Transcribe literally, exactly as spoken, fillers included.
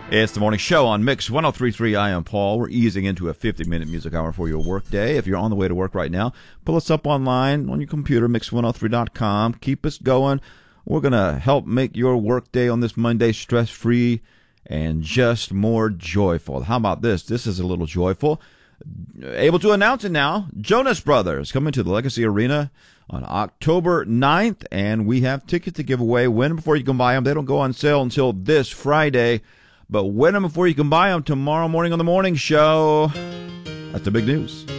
It's the morning show on Mix one oh three point three. I am Paul. We're easing into a fifty-minute music hour for your work day. If you're on the way to work right now, pull us up online on your computer, mix one oh three dot com. Keep us going. We're going to help make your work day on this Monday stress-free and just more joyful. How about this? This is a little joyful. Able to announce it now. Jonas Brothers coming to the Legacy Arena on October ninth, and we have tickets to give away. Win them before you can buy them. They don't go on sale until this Friday. But win them before you can buy them tomorrow morning on the morning show. That's the big news.